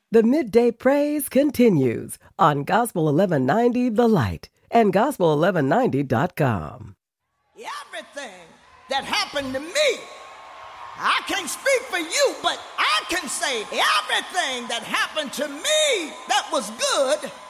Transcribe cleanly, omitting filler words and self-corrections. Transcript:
The midday praise continues on Gospel 1190 The Light and Gospel1190.com. Everything that happened to me, I can't speak for you, but I can say everything that happened to me that was good